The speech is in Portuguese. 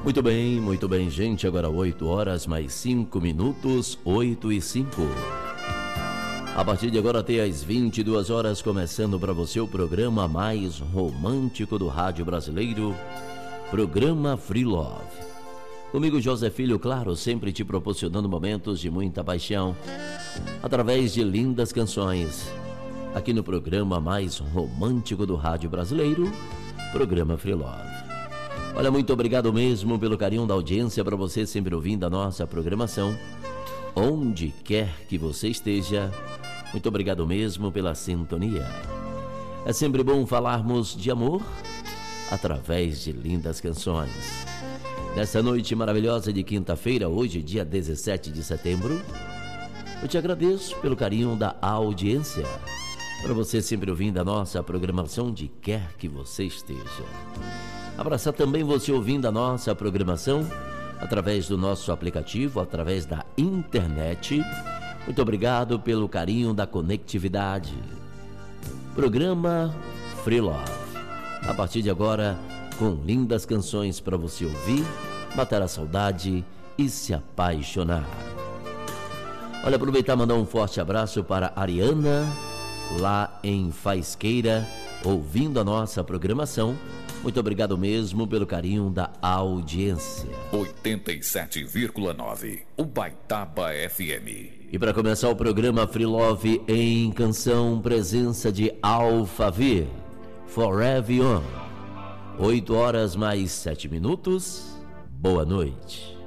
Muito bem, gente. Agora 8 horas mais 5 minutos, 8 e 5. A partir de agora até às 22 horas, começando para você o programa mais romântico do rádio brasileiro, programa Free Love. Comigo, José Filho, claro, sempre te proporcionando momentos de muita paixão, através de lindas canções, aqui no programa mais romântico do rádio brasileiro, programa Free Love. Olha, muito obrigado mesmo pelo carinho da audiência, para você sempre ouvindo a nossa programação, onde quer que você esteja. Muito obrigado mesmo pela sintonia. É sempre bom falarmos de amor através de lindas canções. Nessa noite maravilhosa de quinta-feira, hoje, dia 17 de setembro, eu te agradeço pelo carinho da audiência, para você sempre ouvindo a nossa programação de quer que você esteja. Abraçar também você ouvindo a nossa programação através do nosso aplicativo, através da internet. Muito obrigado pelo carinho da conectividade. Programa Free Love. A partir de agora, com lindas canções para você ouvir, matar a saudade e se apaixonar. Olha, aproveitar e mandar um forte abraço para a Ariana, lá em Faisqueira, ouvindo a nossa programação. Muito obrigado mesmo pelo carinho da audiência. 87,9, Ubaitaba FM. E para começar o programa Free Love em canção, presença de Alphaville, Forever Young. 8 horas mais 7 minutos. Boa noite.